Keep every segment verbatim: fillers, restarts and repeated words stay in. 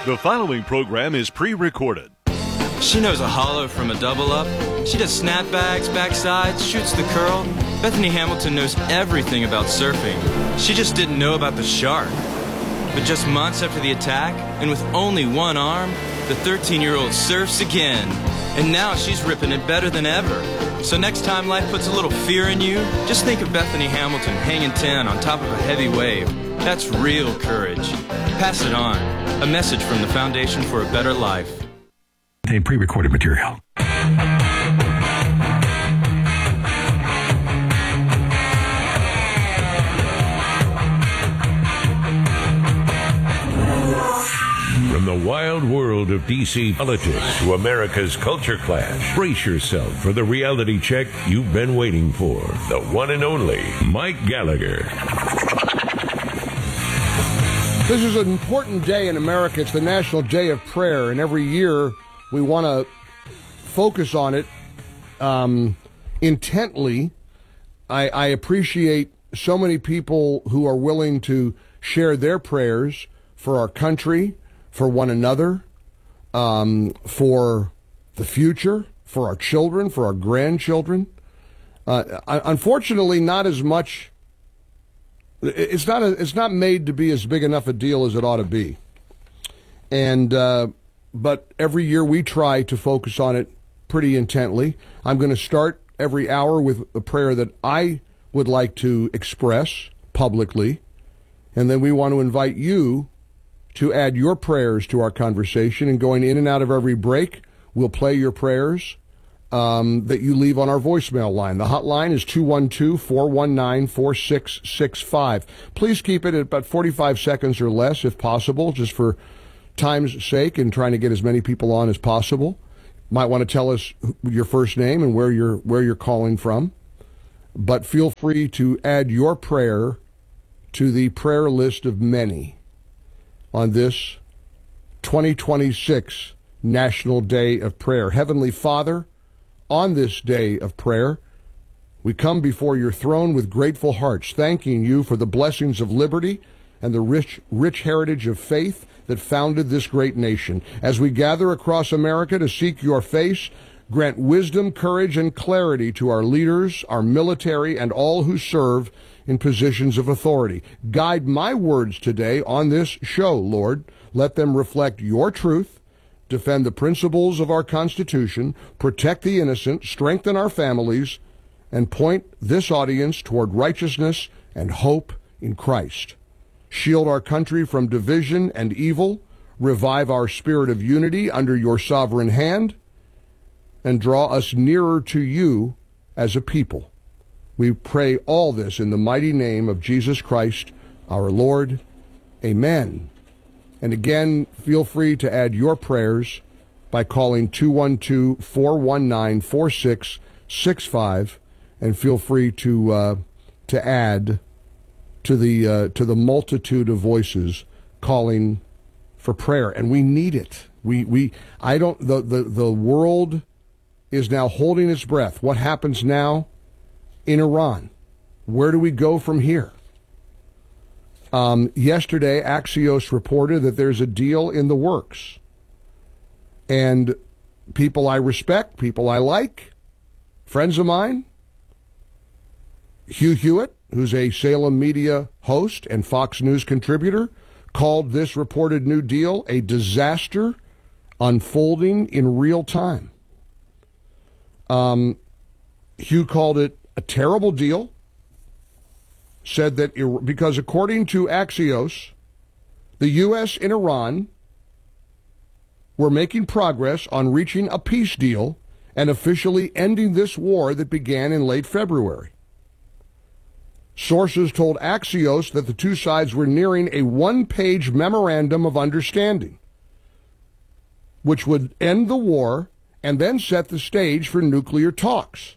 The following program is pre-recorded. She knows a hollow from a double up. She does snapbacks, backsides, shoots the curl. Bethany Hamilton knows everything about surfing. She just didn't know about the shark. But just months after the attack, and with only one arm, the thirteen-year-old surfs again. And now she's ripping it better than ever. So next time life puts a little fear in you, just think of Bethany Hamilton hanging ten on top of a heavy wave. That's real courage. Pass it on. A message from the Foundation for a Better Life. A pre-recorded material. From the wild world of D C politics to America's culture clash, brace yourself for the reality check you've been waiting for. The one and only Mike Gallagher. This is an important day in America. It's the National Day of Prayer, and every year we want to focus on it um, intently. I, I appreciate so many people who are willing to share their prayers for our country, for one another, um, for the future, for our children, for our grandchildren. Uh, unfortunately, not as much. It's not. A, it's not made to be as big enough a deal as it ought to be. And uh, but every year we try to focus on it pretty intently. I'm going to start every hour with a prayer that I would like to express publicly, and then we want to invite you to add your prayers to our conversation. And going in and out of every break, we'll play your prayers um, that you leave on our voicemail line. The hotline is two one two, four one nine, four six six five. Please keep it at about forty-five seconds or less if possible, just for time's sake and trying to get as many people on as possible. Might want to tell us your first name and where you're where you're calling from. But feel free to add your prayer to the prayer list of many on this twenty twenty-six National Day of Prayer. Heavenly Father, on this day of prayer, we come before your throne with grateful hearts, thanking you for the blessings of liberty and the rich, rich heritage of faith that founded this great nation. As we gather across America to seek your face, grant wisdom, courage, and clarity to our leaders, our military, and all who serve in positions of authority. Guide my words today on this show, Lord. Let them reflect your truth, defend the principles of our Constitution, protect the innocent, strengthen our families, and point this audience toward righteousness and hope in Christ. Shield our country from division and evil, revive our spirit of unity under your sovereign hand, and draw us nearer to you as a people. We pray all this in the mighty name of Jesus Christ, our Lord. Amen. And again, feel free to add your prayers by calling two one two, four one nine, four six six five, and feel free to uh, to add to the uh, to the multitude of voices calling for prayer. And we need it. We we I don't the the, the world is now holding its breath. What happens now in Iran? Where do we go from here? Um, yesterday, Axios reported that there's a deal in the works. And people I respect, people I like, friends of mine, Hugh Hewitt, who's a Salem media host and Fox News contributor, called this reported new deal a disaster unfolding in real time. Um, Hugh called it a terrible deal, said that because according to Axios, the U S and Iran were making progress on reaching a peace deal and officially ending this war that began in late February. Sources told Axios that the two sides were nearing a one-page memorandum of understanding, which would end the war and then set the stage for nuclear talks.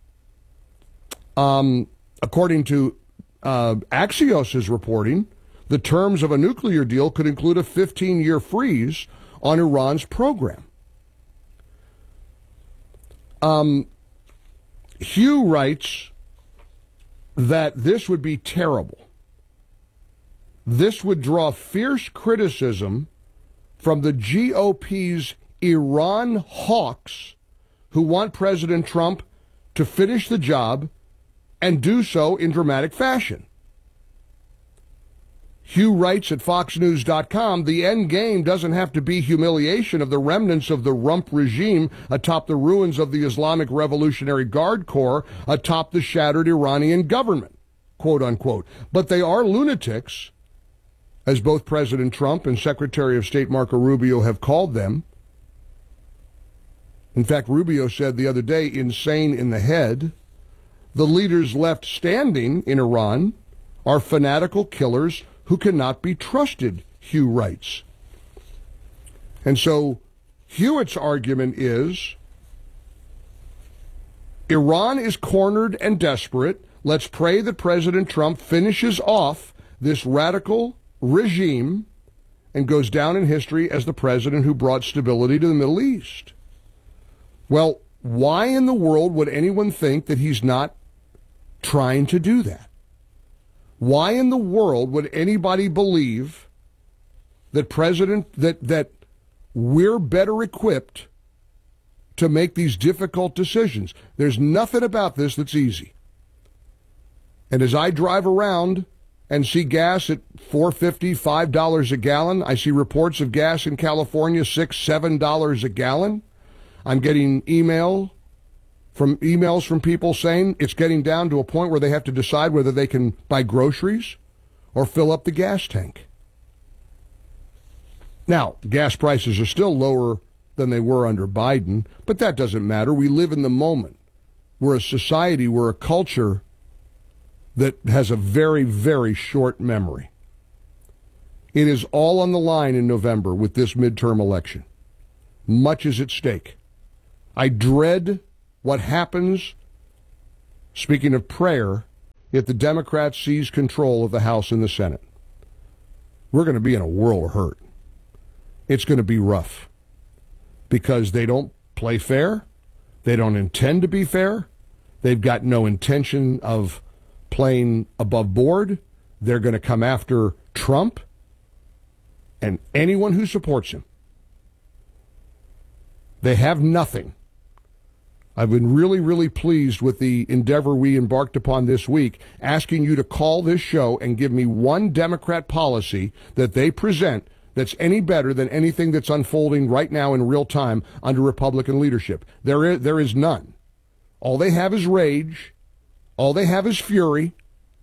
Um, according to uh, Axios' reporting, the terms of a nuclear deal could include a fifteen-year freeze on Iran's program. Um, Hugh writes that this would be terrible. This would draw fierce criticism from the G O P's Iran hawks who want President Trump to finish the job and do so in dramatic fashion. Hugh writes at fox news dot com, the end game doesn't have to be humiliation of the remnants of the rump regime atop the ruins of the Islamic Revolutionary Guard Corps atop the shattered Iranian government, quote unquote. But they are lunatics, as both President Trump and Secretary of State Marco Rubio have called them. In fact, Rubio said the other day, insane in the head. The leaders left standing in Iran are fanatical killers who cannot be trusted, Hugh writes. And so Hewitt's argument is Iran is cornered and desperate. Let's pray that President Trump finishes off this radical regime and goes down in history as the president who brought stability to the Middle East. Well, why in the world would anyone think that he's not trying to do that? Why in the world would anybody believe that President that that we're better equipped to make these difficult decisions? There's nothing about this that's easy. And as I drive around and see gas at four fifty, five dollars a gallon, I see reports of gas in California six, seven dollars a gallon. I'm getting email from emails from people saying it's getting down to a point where they have to decide whether they can buy groceries or fill up the gas tank. Now, gas prices are still lower than they were under Biden, but that doesn't matter. We live in the moment. We're a society, we're a culture that has a very, very short memory. It is all on the line in November with this midterm election. Much is at stake. I dread what happens, speaking of prayer, if the Democrats seize control of the House and the Senate. We're going to be in a world of hurt. It's going to be rough because they don't play fair. They don't intend to be fair. They've got no intention of playing above board. They're going to come after Trump and anyone who supports him. They have nothing. I've been really, really pleased with the endeavor we embarked upon this week, asking you to call this show and give me one Democrat policy that they present that's any better than anything that's unfolding right now in real time under Republican leadership. There is, there is none. All they have is rage. All they have is fury.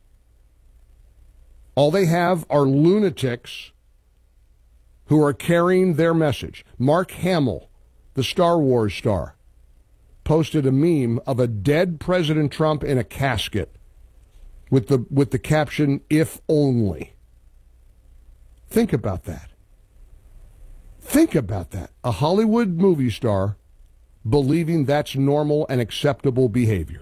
All they have are lunatics who are carrying their message. Mark Hamill, the Star Wars star, posted a meme of a dead President Trump in a casket with the with the caption, "If only." Think about that. Think about that. A Hollywood movie star believing that's normal and acceptable behavior.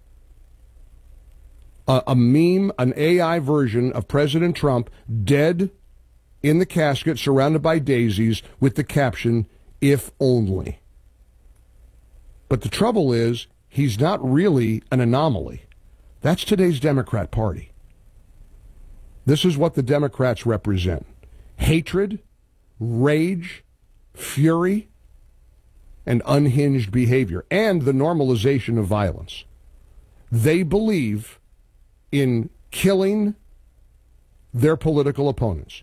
A, a meme, an A I version of President Trump dead in the casket surrounded by daisies with the caption, "If only." But the trouble is, he's not really an anomaly. That's today's Democrat Party. This is what the Democrats represent. Hatred, rage, fury, and unhinged behavior, and the normalization of violence. They believe in killing their political opponents.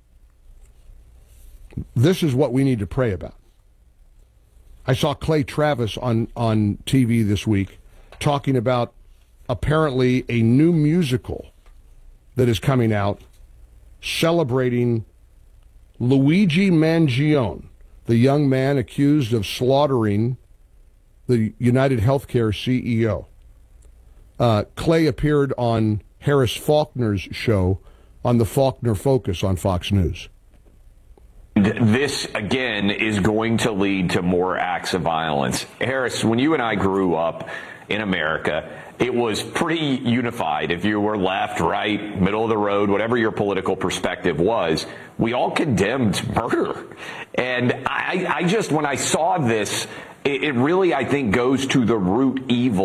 This is what we need to pray about. I saw Clay Travis on, on T V this week talking about apparently a new musical that is coming out celebrating Luigi Mangione, the young man accused of slaughtering the United Healthcare C E O. Uh, Clay appeared on Harris Faulkner's show on the Faulkner Focus on Fox News. This, again, is going to lead to more acts of violence. Harris, when you and I grew up in America, it was pretty unified. If you were left, right, middle of the road, whatever your political perspective was, we all condemned murder. And I, I just, when I saw this, it, it really, I think, goes to the root evil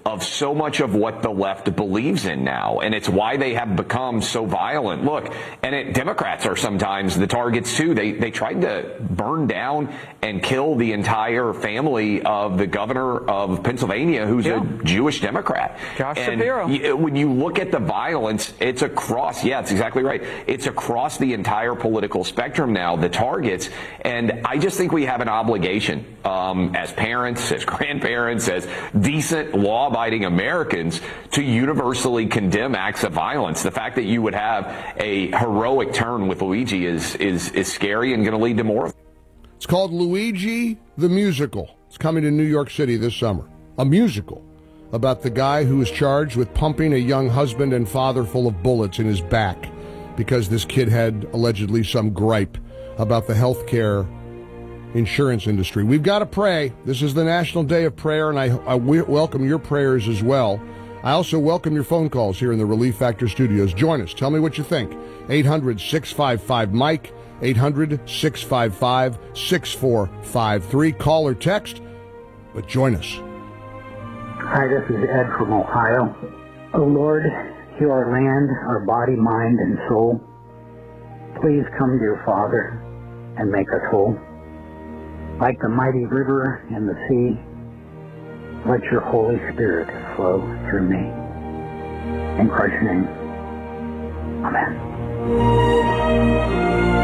of so much of what the left believes in now. And it's why they have become so violent. Look, and it, Democrats are sometimes the targets too. They, they tried to burn down and kill the entire family of the governor of Pennsylvania, who's yeah. a Jewish Democrat. Josh and Shapiro. Y- when you look at the violence, it's across, yeah, it's exactly right. It's across the entire political spectrum now, the targets. And I just think we have an obligation um, as parents, as grandparents, as decent law-abiding Americans to universally condemn acts of violence. The fact that you would have a heroic turn with Luigi is is is scary and going to lead to more. It's called Luigi the Musical. It's coming to New York City this summer. A musical about the guy who is charged with pumping a young husband and father full of bullets in his back because this kid had allegedly some gripe about the health care insurance industry. We've got to pray. This is the National Day of Prayer, and I, I w- welcome your prayers as well. I also welcome your phone calls here in the Relief Factor studios. Join us. Tell me what you think. eight hundred, six five five, Mike, eight hundred, six five five, six four five three. Call or text, but join us. Hi, this is Ed from Ohio. Oh, Lord, heal our land, our body, mind, and soul. Please come, dear Father, and make us whole. Like the mighty river and the sea, let your Holy Spirit flow through me. In Christ's name, amen.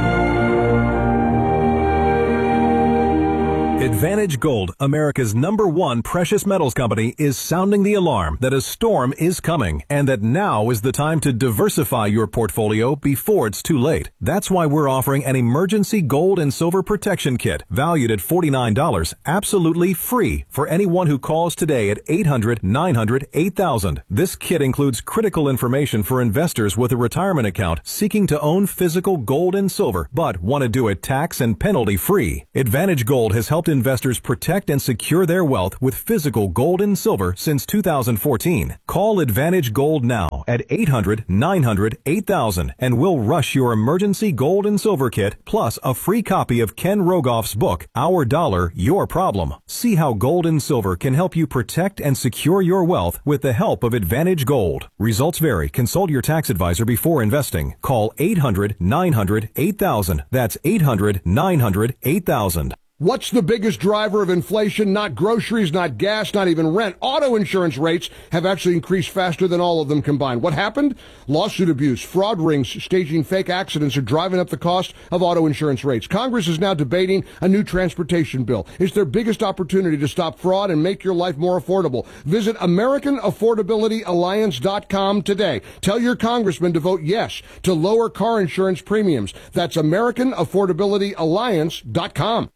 Advantage Gold, America's number one precious metals company, is sounding the alarm that a storm is coming and that now is the time to diversify your portfolio before it's too late. That's why we're offering an emergency gold and silver protection kit valued at forty-nine dollars, absolutely free for anyone who calls today at eight hundred, nine hundred, eight thousand. This kit includes critical information for investors with a retirement account seeking to own physical gold and silver but want to do it tax and penalty free. Advantage Gold has helped investors protect and secure their wealth with physical gold and silver since two thousand fourteen. Call Advantage Gold now at eight hundred, nine hundred, eight thousand and we'll rush your emergency gold and silver kit plus a free copy of Ken Rogoff's book, Our Dollar, Your Problem. See how gold and silver can help you protect and secure your wealth with the help of Advantage Gold. Results vary. Consult your tax advisor before investing. Call eight hundred, nine hundred, eight thousand. That's eight hundred, nine hundred, eight thousand. What's the biggest driver of inflation? Not groceries, not gas, not even rent. Auto insurance rates have actually increased faster than all of them combined. What happened? Lawsuit abuse, fraud rings, staging fake accidents are driving up the cost of auto insurance rates. Congress is now debating a new transportation bill. It's their biggest opportunity to stop fraud and make your life more affordable. Visit American Affordability Alliance dot com today. Tell your congressman to vote yes to lower car insurance premiums. That's American Affordability Alliance dot com.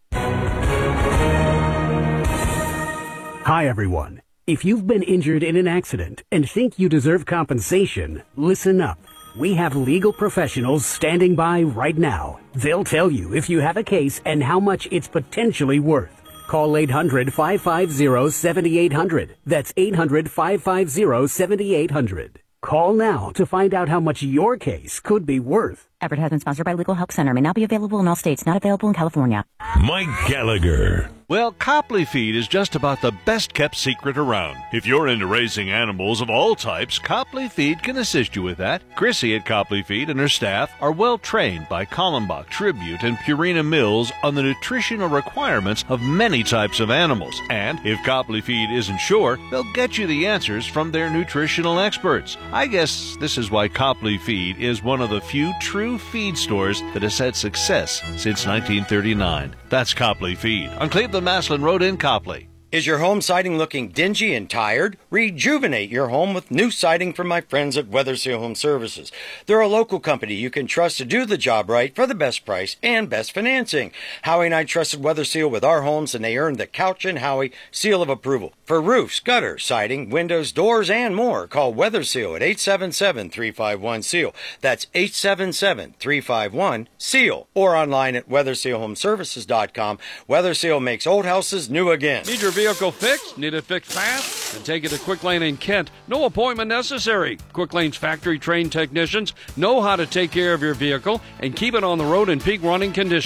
Hi, everyone. If you've been injured in an accident and think you deserve compensation, listen up. We have legal professionals standing by right now. They'll tell you if you have a case and how much it's potentially worth. Call eight hundred, five five zero, seven eight zero zero. That's eight hundred, five five zero, seven eight zero zero. Call now to find out how much your case could be worth. Advertisement sponsored by Legal Help Center. May not be available in all states. Not available in California. Mike Gallagher. Well, Copley Feed is just about the best-kept secret around. If you're into raising animals of all types, Copley Feed can assist you with that. Chrissy at Copley Feed and her staff are well-trained by Kallenbach, Tribute, and Purina Mills on the nutritional requirements of many types of animals. And if Copley Feed isn't sure, they'll get you the answers from their nutritional experts. I guess this is why Copley Feed is one of the few true feed stores that has had success since nineteen thirty-nine. That's Copley Feed on Cleveland Maslin Road in Copley. Is your home siding looking dingy and tired? Rejuvenate your home with new siding from my friends at Weatherseal Home Services. They're a local company you can trust to do the job right for the best price and best financing. Howie and I trusted Weatherseal with our homes, and they earned the Couch and Howie seal of approval. For roofs, gutters, siding, windows, doors, and more, call Weatherseal at eight seven seven, three five one, S E A L. That's eight seven seven, three five one, S E A L. Or online at weatherseal home services dot com. Weatherseal makes old houses new again. Need your vehicle fixed? Need it fixed fast? Then take it to Quick Lane in Kent. No appointment necessary. Quick Lane's factory-trained technicians know how to take care of your vehicle and keep it on the road in peak running condition.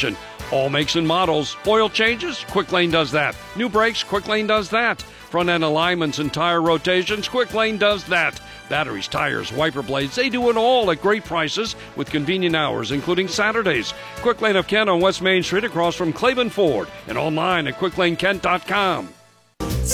All makes and models. Oil changes? Quick Lane does that. New brakes? Quick Lane does that. Front end alignments and tire rotations? Quick Lane does that. Batteries, tires, wiper blades, they do it all at great prices with convenient hours, including Saturdays. Quick Lane of Kent on West Main Street across from Claiborne Ford and online at quick lane kent dot com.